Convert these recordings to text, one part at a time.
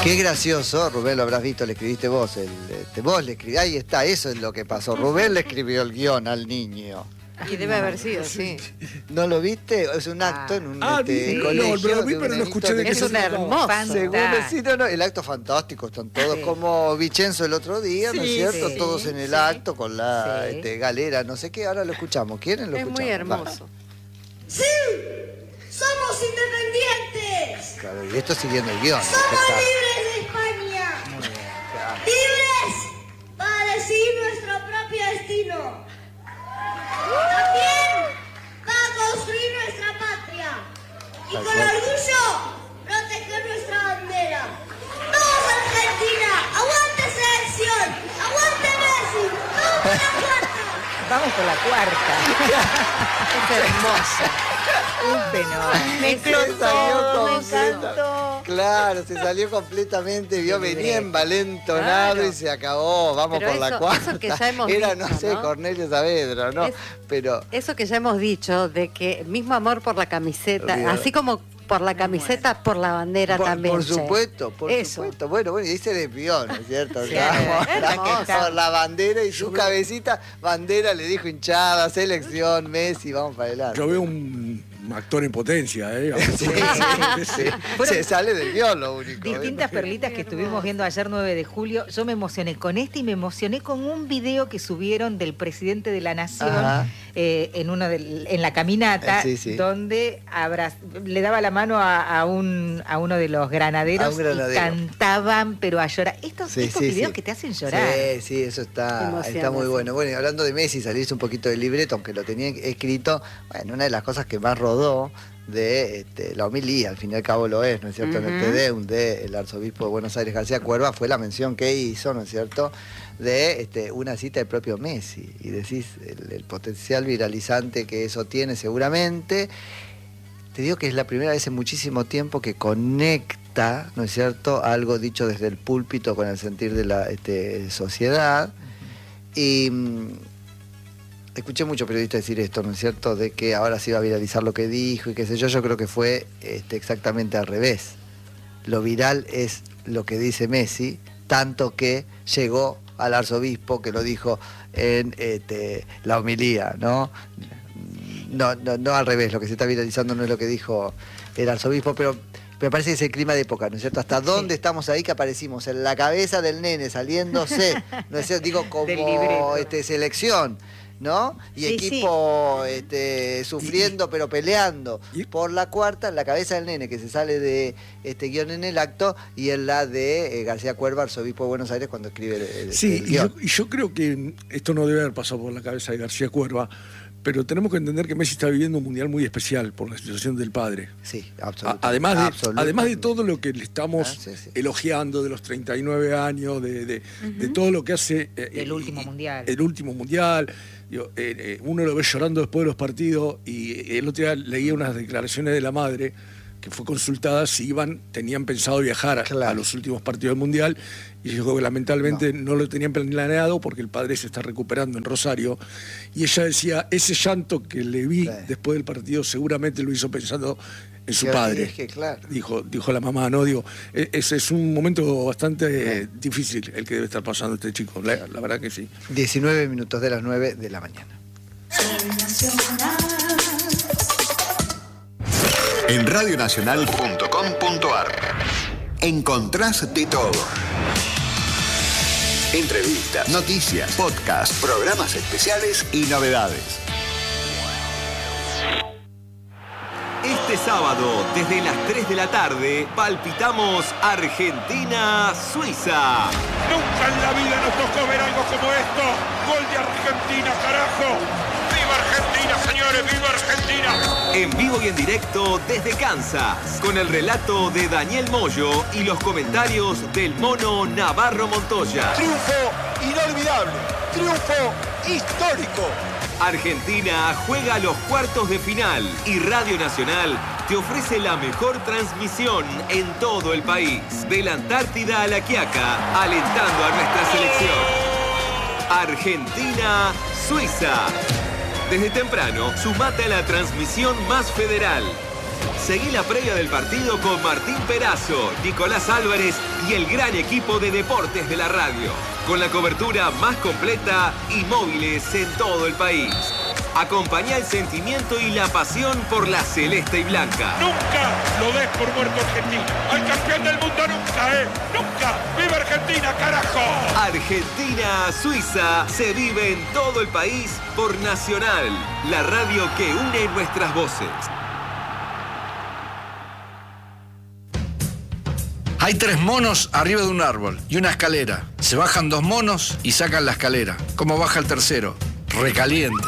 Qué gracioso, Rubén, lo habrás visto, le escribiste vos. Vos le escribiste, ahí está, eso es lo que pasó. Rubén le escribió el guión al niño. Y debe haber sido, sí. ¿No lo viste? Es un acto en un sí. colegio. No, lo vi, pero no escuché de qué es se una hermosa. Según no, el acto fantástico, están todos como Vicenzo el otro día, ¿no es cierto? Sí, todos en el acto con la galera, no sé qué, ahora lo escuchamos. ¿Quieren lo escuchamos? Es muy hermoso. ¡Sí! ¡Somos independientes! Claro, y esto siguiendo el guión. ¡Somos libres de España! Muy bien, claro. ¡Libres para decidir nuestro propio destino! También para construir nuestra patria y con orgullo proteger nuestra bandera. ¡Vamos Argentina! ¡Aguante selección! ¡Aguante Messi! ¡Vamos por la cuarta! Vamos por la cuarta. Es hermosa. Un fenómeno. Me Me encantó. Claro, se salió completamente, venía envalentonado Claro. y se acabó, vamos Pero por la eso cuarta. que ya hemos Era, dicho, no sé, ¿no? Cornelio Saavedra, ¿no? Pero Eso que ya hemos dicho, de que mismo amor por la camiseta, Olvidado. así como por la camiseta, por la bandera también. por che. supuesto, por Eso. supuesto. Bueno, y ahí se desvió, ¿no es cierto? Sí, Estábamos hermoso. por la bandera y su cabecita, bandera le dijo hinchada, selección, Messi, vamos para adelante. Yo veo un actor en potencia, ¿eh? Sí, sí. Fueron Se sale del guión lo único. Distintas perlitas que estuvimos viendo ayer 9 de julio. Yo me emocioné con este y me emocioné con un video que subieron del presidente de la Nación en la caminata, Sí. donde le daba la mano a uno de los granaderos A un granadero. y cantaban, pero a llorar. Estos videos que te hacen llorar. Sí, eso está Emociona, muy sí. bueno. Bueno, y hablando de Messi, salirse un poquito del libreto, aunque lo tenía escrito, bueno, una de las cosas que más rodó de la homilía, al fin y al cabo lo es, ¿no es cierto? En el Tedeum del arzobispo de Buenos Aires, García Cuerva, fue la mención que hizo, ¿no es cierto?, de una cita del propio Messi. Y decís, el potencial viralizante que eso tiene seguramente. Te digo que es la primera vez en muchísimo tiempo que conecta, ¿no es cierto?, algo dicho desde el púlpito con el sentir de la sociedad. Y escuché muchos periodistas decir esto, ¿no es cierto?, de que ahora se iba a viralizar lo que dijo y qué sé yo. Yo creo que fue exactamente al revés. Lo viral es lo que dice Messi, tanto que llegó al arzobispo que lo dijo en la homilía, ¿no? No al revés, lo que se está viralizando no es lo que dijo el arzobispo, pero me parece que es el clima de época, ¿no es cierto? ¿Hasta dónde estamos ahí que aparecimos? En la cabeza del nene saliéndose, ¿no es cierto? Digo, como selección, ¿no? Y Sí, equipo sufriendo pero peleando por la cuarta, en la cabeza del nene que se sale de este guión en el acto y en la de García Cuerva, arzobispo de Buenos Aires, cuando escribe el guión. Y yo creo que esto no debe haber pasado por la cabeza de García Cuerva, pero tenemos que entender que Messi está viviendo un mundial muy especial por la situación del padre. Sí, absolutamente. Además de todo lo que le estamos elogiando, de los 39 años, de todo lo que hace El último mundial. El último mundial. Digo, uno lo ve llorando después de los partidos, y el otro día leía unas declaraciones de la madre que fue consultada si tenían pensado viajar a los últimos partidos del mundial, y dijo que lamentablemente no lo tenían planeado porque el padre se está recuperando en Rosario, y ella decía, ese llanto que le vi después del partido seguramente lo hizo pensando en su padre. Es que, claro. Dijo la mamá, ¿no? Digo, ese es un momento bastante difícil el que debe estar pasando este chico, la verdad que sí. 19 minutos de las 9 de la mañana. En radionacional.com.ar encontrás de todo. Entrevistas, noticias, podcasts, programas especiales y novedades. Este sábado, desde las 3 de la tarde, palpitamos Argentina-Suiza. Nunca en la vida nos tocó ver algo como esto. Gol de Argentina, carajo. ¡Viva Argentina, señores! ¡Viva Argentina! En vivo y en directo desde Kansas, con el relato de Daniel Moyo y los comentarios del mono Navarro Montoya. Triunfo inolvidable. Triunfo histórico. Argentina juega a los cuartos de final y Radio Nacional te ofrece la mejor transmisión en todo el país. De la Antártida a La Quiaca, alentando a nuestra selección. Argentina-Suiza. Desde temprano, sumate a la transmisión más federal. Seguí la previa del partido con Martín Perazo, Nicolás Álvarez y el gran equipo de deportes de la radio. Con la cobertura más completa y móviles en todo el país. Acompañá el sentimiento y la pasión por la celeste y blanca. Nunca lo des por muerto Argentina. Al campeón del mundo nunca, nunca. ¡Viva Argentina, carajo! Argentina-Suiza se vive en todo el país por Nacional, la radio que une nuestras voces. Hay 3 monos arriba de un árbol y una escalera. Se bajan 2 monos y sacan la escalera. ¿Cómo baja el tercero? Recaliente.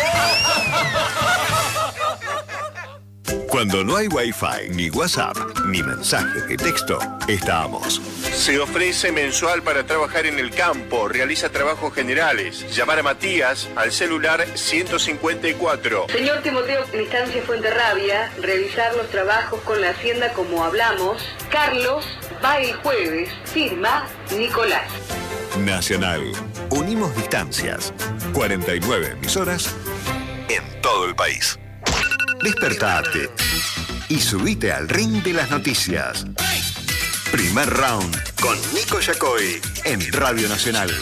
Cuando no hay Wi-Fi, ni WhatsApp, ni mensajes de texto, estamos. Se ofrece mensual para trabajar en el campo, realiza trabajos generales. Llamar a Matías al celular 154. Señor Timoteo, en Estancia Fuenterrabía, revisar los trabajos con la hacienda como hablamos. Carlos va el jueves, firma Nicolás. Nacional. Unimos distancias. 49 emisoras en todo el país. Despertate y subite al ring de las noticias. Primer round con Nico Yacoy en Radio Nacional.